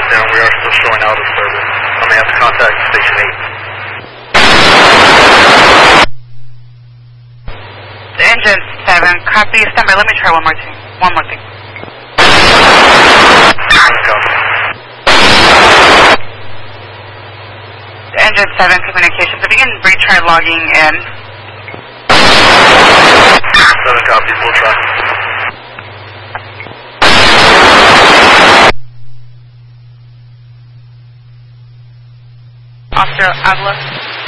down. We are still showing out of service. I may have to contact Station 8. The engine 7, copy, stand by. Let me try one more thing. Copy. The engine 7 communications. Begin retry logging in. 7 copies, we'll try. Oscar Avila.